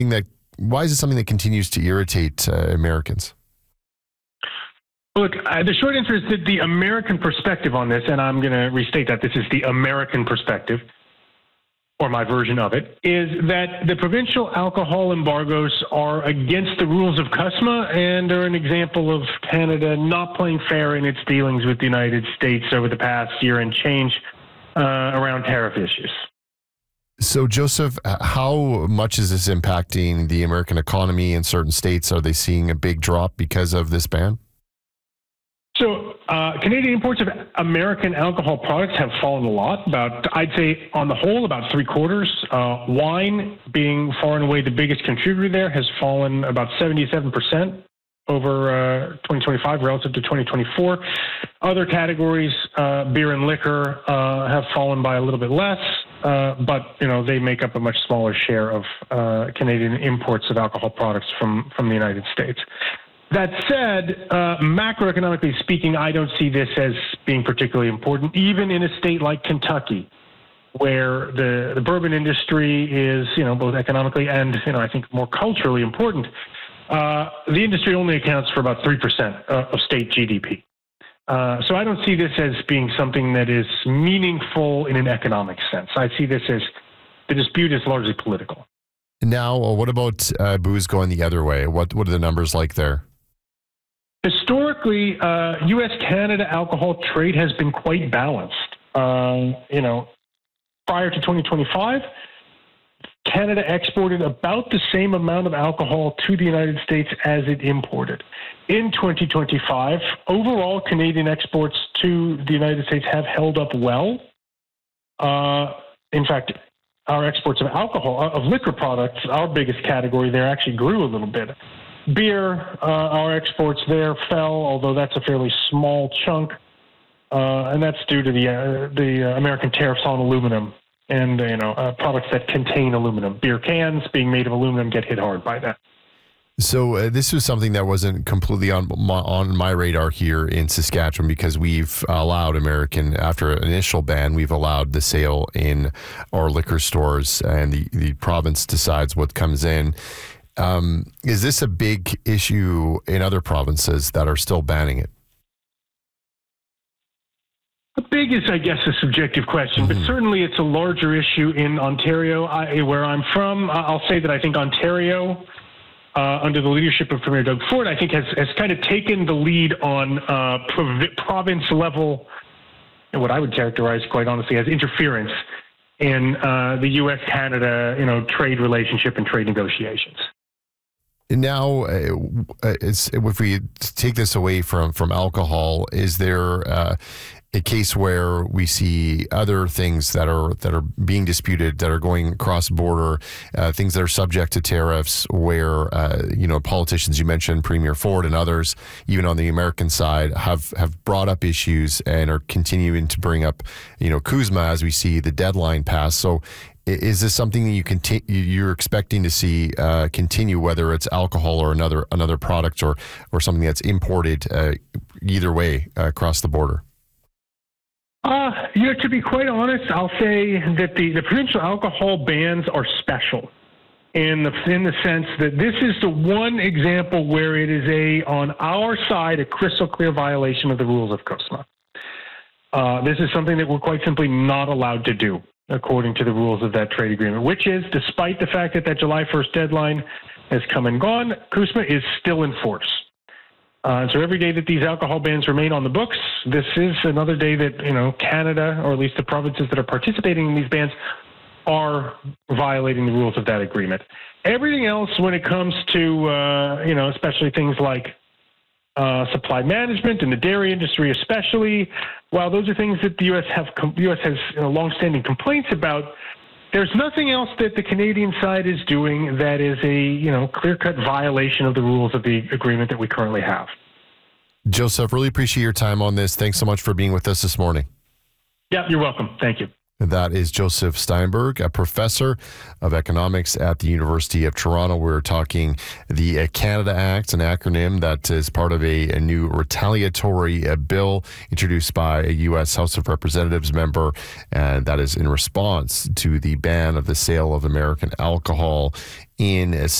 that why is it something that continues to irritate Americans? Look, the short answer is that the American perspective on this, and I'm going to restate that this is the American perspective, or my version of it, is that the provincial alcohol embargoes are against the rules of CUSMA and are an example of Canada not playing fair in its dealings with the United States over the past year and change around tariff issues. So, Joseph, how much is this impacting the American economy in certain states? Are they seeing a big drop because of this ban? So Canadian imports of American alcohol products have fallen a lot, I'd say on the whole, about 3/4. Wine, being far and away the biggest contributor there, has fallen about 77% over 2025 relative to 2024. Other categories, beer and liquor, have fallen by a little bit less, but they make up a much smaller share of Canadian imports of alcohol products from the United States. That said, macroeconomically speaking, I don't see this as being particularly important, even in a state like Kentucky, where the bourbon industry is, both economically and, I think more culturally important. The industry only accounts for about 3% of state GDP. So I don't see this as being something that is meaningful in an economic sense. I see this as the dispute is largely political. Now, what about booze going the other way? What are the numbers like there? Historically, U.S.-Canada alcohol trade has been quite balanced. Prior to 2025, Canada exported about the same amount of alcohol to the United States as it imported. In 2025, overall Canadian exports to the United States have held up well. In fact, our exports of of liquor products, our biggest category there, actually grew a little bit. Beer, our exports there fell, although that's a fairly small chunk, and that's due to the American tariffs on aluminum and products that contain aluminum. Beer cans being made of aluminum get hit hard by that. So this was something that wasn't completely on my radar here in Saskatchewan, because we've allowed after an initial ban, we've allowed the sale in our liquor stores, and the province decides what comes in. Is this a big issue in other provinces that are still banning it? Big is, I guess, a subjective question, but certainly it's a larger issue in Ontario, where I'm from. I'll say that I think Ontario, under the leadership of Premier Doug Ford, I think has kind of taken the lead on province level, and what I would characterize quite honestly as interference in the U.S.-Canada trade relationship and trade negotiations. Now, if we take this away from alcohol, is there a case where we see other things that are being disputed, that are going across border, things that are subject to tariffs, where politicians, you mentioned Premier Ford and others, even on the American side, have brought up issues and are continuing to bring up CUSMA as we see the deadline pass. So is this something that you're expecting to see continue, whether it's alcohol or another product or something that's imported, either way across the border? To be quite honest, I'll say that the provincial alcohol bans are special in the sense that this is the one example where it is on our side, a crystal clear violation of the rules of CUSMA. This is something that we're quite simply not allowed to do according to the rules of that trade agreement, which is, despite the fact that July 1st deadline has come and gone, CUSMA is still in force. So every day that these alcohol bans remain on the books, this is another day that, Canada, or at least the provinces that are participating in these bans, are violating the rules of that agreement. Everything else, when it comes to, especially things like supply management and the dairy industry especially, while those are things that the U.S. has longstanding complaints about, there's nothing else that the Canadian side is doing that is a clear-cut violation of the rules of the agreement that we currently have. Joseph, really appreciate your time on this. Thanks so much for being with us this morning. Yeah, you're welcome. Thank you. That is Joseph Steinberg, a professor of economics at the University of Toronto. We're talking the Canada Act, an acronym that is part of a new retaliatory bill introduced by a U.S. House of Representatives member, and that is in response to the ban of the sale of American alcohol in